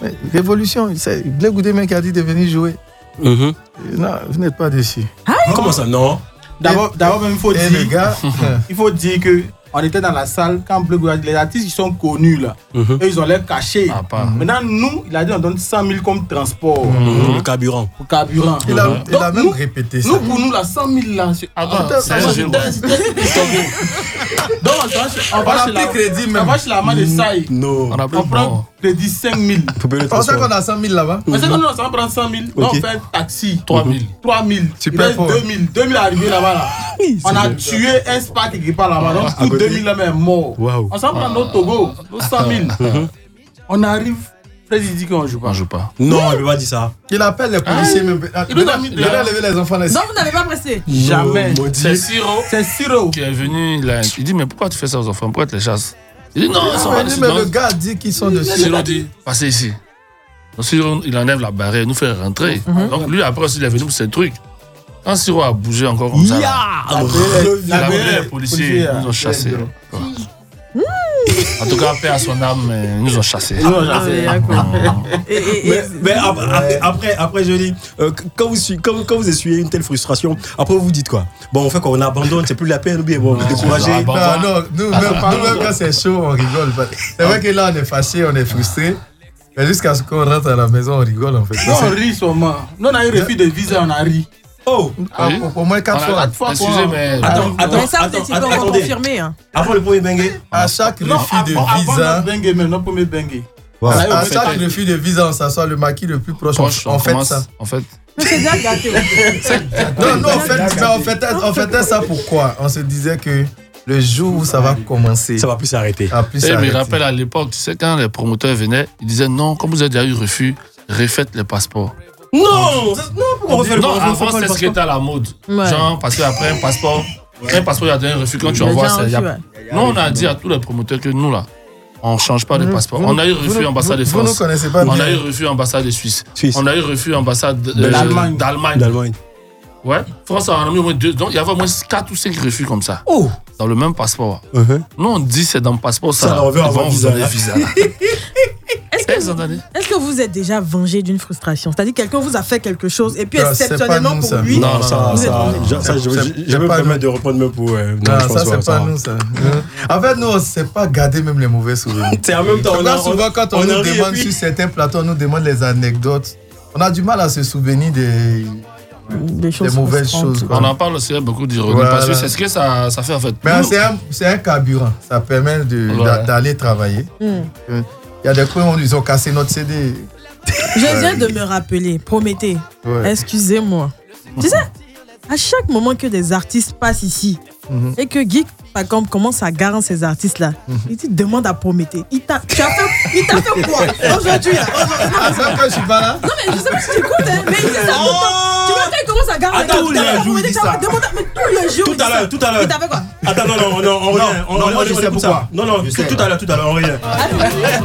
Révolution, c'est Blé Goudémen qui a dit de venir jouer. Non, vous n'êtes pas déçus. Comment ça, non? D'abord, même, les gars, il faut dire que on était dans la salle quand Blé Goudémen, les artistes qui sont connus là, eux, ils ont l'air cachés. Maintenant, nous, il a dit on donne 100 000 comme transport. Le carburant. Il a même répété ça. Nous, pour nous, la 100 000 là, c'est donc, on va chez la main de Saï. Non. On prend crédit 5 000. On sait qu'on a 100 000 là-bas. On sait qu'on va prendre 100 000. On fait un taxi. 3 000. Super il reste 2 000. 2 000 arrivés là-bas. Là. On a tué un spa qui part là-bas. Donc, tout 2 000 là est mort. On s'en prend notre Togo, nos 100 000. On arrive. Fred il dit qu'on ne joue pas. Non, il ne peut pas dire ça. Il appelle les policiers. Il a levé les enfants. Non, vous n'avez pas pressé. Jamais. C'est Siro qui est venu. Il dit, mais pourquoi tu fais ça aux enfants? Pourquoi tu les chasses? Il dit, non, ils sont pas dessus. Mais le gars dit qu'ils sont dessus. Siro dit, passez ici. Donc Siro, il enlève la barrière, il nous fait rentrer. Donc lui, après aussi, il est venu pour ces trucs. Quand Siro a bougé encore comme ça, il a pris les policiers, ils nous ont chassés. En tout cas, paix à son âme, ils nous ont chassés. Mais après, je dis, quand vous essuyez une telle frustration, après vous dites quoi? Bon, on fait quoi? On abandonne, c'est plus la peine, ou bien bon, vous découragez? Non, nous-mêmes, quand c'est chaud, on rigole. C'est vrai que là, on est fâché, on est frustré. Mais jusqu'à ce qu'on rentre à la maison, on rigole en fait. Non, on rit seulement. Nous, on a eu refus de visa, on a ri. Oh, au moins 4 fois. Excusez, mais. Mais ça, vous étiez confirmé. Avant le premier bengue. À chaque refus de visa. Avant notre premier bengue. À chaque refus de visa, on s'assoit le maquis le plus proche. On fait ça. En fait. Mais c'est déjà gâté. Non, on fait ça pourquoi? On se disait que le jour où ça va commencer, ça va plus s'arrêter. Je me rappelle à l'époque, tu sais, quand les promoteurs venaient, ils disaient non, comme vous avez déjà eu refus, refaites les passeports. Non, pourquoi on refait le passeport? Non, en France, c'est ce qui était à la mode. Genre, parce qu'après un passeport, il y a donné un refus. Quand tu envoies ça, nous, on a dit à tous les promoteurs que nous, là, on ne change pas de passeport. On a eu refus ambassade de France. Vous ne connaissez pas. On a eu refus ambassade de Suisse. On a eu refus ambassade d'Allemagne. Ouais, France en a mis au moins 2. Donc, il y avait au moins 4 ou 5 refus comme ça. Oh! Dans le même passeport. Nous, on dit c'est dans le passeport, ça. On veut avoir visa. Est-ce que vous êtes déjà vengé d'une frustration? C'est-à-dire quelqu'un vous a fait quelque chose et puis exceptionnellement pour lui. Non, ça, je vais me permettre de reprendre même pour. Non, ça, c'est pas nous, ça. En fait, nous, on ne sait pas garder même les mauvais souvenirs. C'est en même temps, souvent, quand on nous demande sur certains plateaux, on nous demande les anecdotes. On a du mal à se souvenir des mauvaises choses. On en parle aussi beaucoup d'ironie parce que c'est ce que ça fait en fait. Mais c'est un carburant. Ça permet d'aller travailler. Il y a des points où ils ont cassé notre CD. Je viens de me rappeler, Prométhée. Excusez-moi. Tu sais, à chaque moment que des artistes passent ici et que Geek, par exemple, commence à garer ces artistes-là, il dit demande à Prométhée. Il t'a fait quoi aujourd'hui là? Même quand je suis pas là. Non, mais je sais pas si tu écoutes, mais il dit ça tout le temps. Tu vois, quand il commence à garer tous les jours, il dit ça. Mais tous les jours. Tout à l'heure. Il t'a fait quoi? Attends, non, on revient. Non, moi je sais pourquoi. Non, tout à l'heure, on revient.